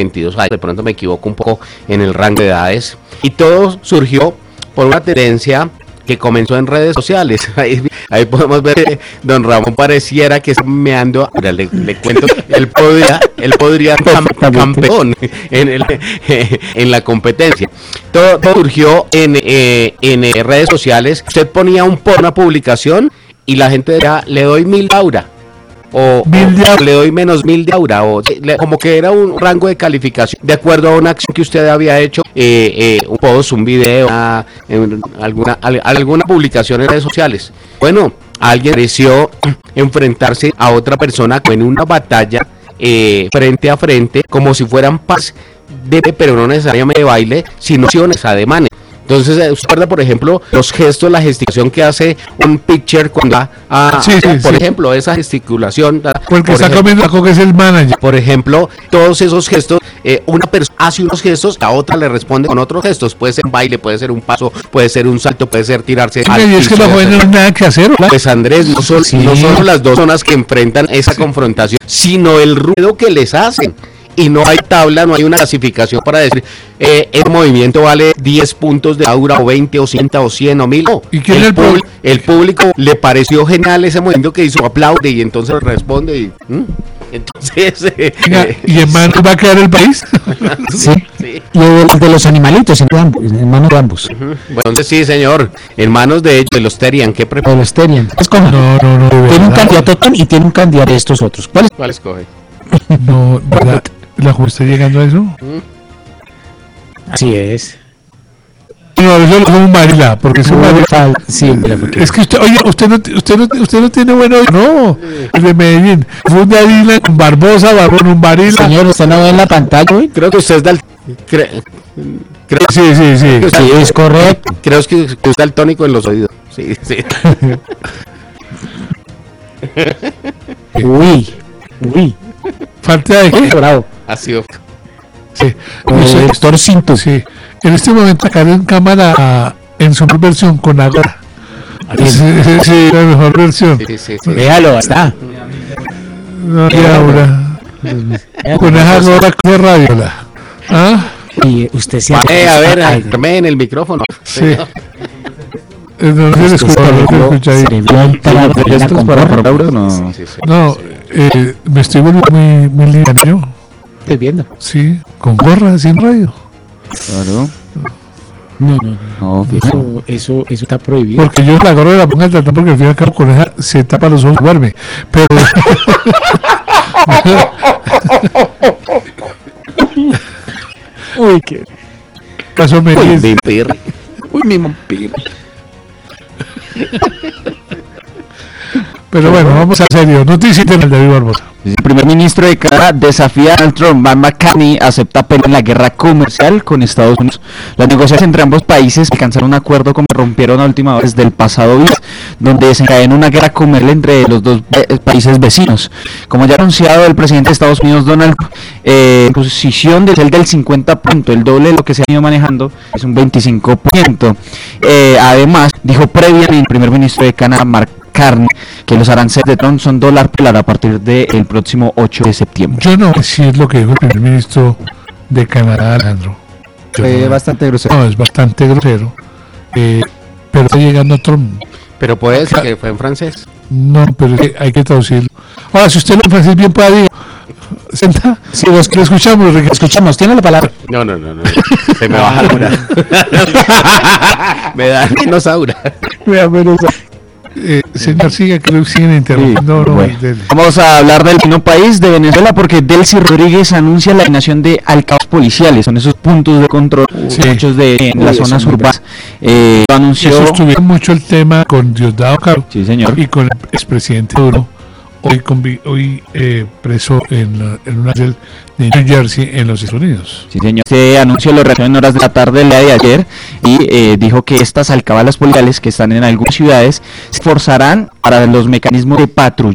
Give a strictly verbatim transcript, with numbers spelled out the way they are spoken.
veintidós años, de pronto me equivoco un poco en el rango de edades, y todo surgió por una tendencia que comenzó en redes sociales. Ahí, ahí podemos ver que don Ramón pareciera que está meando. Mira, le, le cuento, él podría, él podría ser campeón en, el, eh, en la competencia. Todo, todo surgió en, eh, en eh, redes sociales. Usted ponía un por una publicación y la gente decía, le doy mil de aura. O, o le doy menos mil de aura, o le, como que era un rango de calificación de acuerdo a una acción que usted había hecho, eh, eh, un post, un video, una, en, alguna, al, alguna publicación en redes sociales. Bueno, alguien pareció enfrentarse a otra persona en una batalla eh, frente a frente, como si fueran pas de, pero no necesariamente de baile, sino acciones, ademanes. Entonces, ¿usted recuerda, por ejemplo, los gestos, la gesticulación que hace un pitcher cuando va a, sí, sí, por sí. ejemplo, esa gesticulación? Porque por está ejemplo, comiendo la coca es el manager. Por ejemplo, todos esos gestos, eh, una persona hace unos gestos, la otra le responde con otros gestos. Puede ser un baile, puede ser un paso, puede ser un salto, puede ser tirarse al piso. Y es que los jóvenes no hay nada que hacer, ¿verdad? Pues Andrés, no son, sí. no son las dos zonas que enfrentan esa sí. confrontación, sino el ruido que les hacen. Y no hay tabla, no hay una clasificación para decir, eh, el movimiento vale diez puntos de aura, o veinte, o cincuenta, o cien, o mil. No. ¿Y quién el, el, público, el público le pareció genial ese movimiento que hizo, aplaude y entonces responde. Y, ¿hmm? Entonces, eh, Venga, ¿y en manos va a quedar el país? Sí. sí. Y de, de los animalitos, en, ambos, en manos de ambos. Uh-huh. Bueno, entonces sí, señor, en manos de ellos, de los Terian, ¿qué prefiere? De los Terian. No, no, no. Tiene un candidato y tiene un candidato de estos otros. ¿Cuál, ¿Cuál escoge? No, ¿verdad? ¿La juez está llegando a eso? Así es. No, eso es como un Marila, porque es un Marila. Sí, porque... Es que usted, oye, usted no, usted no, usted no tiene bueno, no, el de Medellín. Fue un Marila con Barbosa, Barbón, un Marila. Señor, ¿usted no ve en la pantalla hoy? Creo que usted es del... Cre... Creo, sí, sí, sí. Creo, sí, es correcto. Creo que usted es daltónico en los oídos. Sí, sí. Uy, uy. Falta de qué? Bravo. Ha sido. Sí. El doctor Cinto. Sí. En este momento acá en cámara en su mejor versión con Agora. Sí, sí, sí, la mejor versión. Sí, sí, sí. Véalo, está. No hay Aura. Con esa Agora con radiola. ¿Ah? Y usted se vale, a ver, arme en el micrófono. Sí. No se le escucha, no se escucha ahí. No, no eh, me estoy volviendo muy, muy liviano. Estoy viendo. Sí, con gorra, sin radio. Claro. No, no, no. no eso, eso, eso está prohibido. Porque yo la gorra la pongo al tratado porque al fin y al cabo con esa se tapa los ojos y duerme. Pero. Uy, qué. Caso me Uy, mi vampiro. Uy, mi vampiro. Pero bueno, vamos a serio. Noticia de David Barbosa. El primer ministro de Canadá desafía a Donald Trump. Mark McCartney acepta pelear en la guerra comercial con Estados Unidos. Las negociaciones entre ambos países alcanzaron un acuerdo como rompieron a última hora desde el pasado viernes, donde desencadenó una guerra comercial entre los dos eh, países vecinos. Como ya ha anunciado el presidente de Estados Unidos, Donald Trump, eh, posición de el del cincuenta por ciento, el doble de lo que se ha ido manejando, es un veinticinco por ciento. Eh, además, dijo previamente el primer ministro de Canadá, Mark Carne, que los aranceles de Trump son dólar pelar a partir del próximo ocho de septiembre. Yo no sé si es lo que dijo el primer ministro de Canadá, Alejandro. Fue no, bastante grosero. No, es bastante grosero. Eh, pero está llegando Trump. Pero puede ser que fue en francés. No, pero es que hay que traducirlo. Ahora, si usted lo en francés bien pueda decir. Senta, si sí, los que lo escuchamos, lo escuchamos, tiene la palabra. No, no, no, no. Se me baja la aura. Me da menos aura. Me da menos aura. Eh, señor, siga que lo siguen interrumpiendo. Sí, no, bueno. del... Vamos a hablar del vecino país de Venezuela porque Delcy Rodríguez anuncia la eliminación de alcabalas policiales. Son esos puntos de control, sí. muchos de en Uy, las zonas urbanas. Eh, lo anunció. Eso estuvo mucho el tema con Diosdado Cabello sí, señor. Y con el expresidente Maduro. Hoy, convi- hoy eh, preso en, la, en una cárcel de New Jersey en los Estados Unidos. Sí, señor. Se anunció lo realizó en horas de la tarde el día de ayer y eh, dijo que estas alcabalas policiales que están en algunas ciudades se esforzarán para los mecanismos de patrulla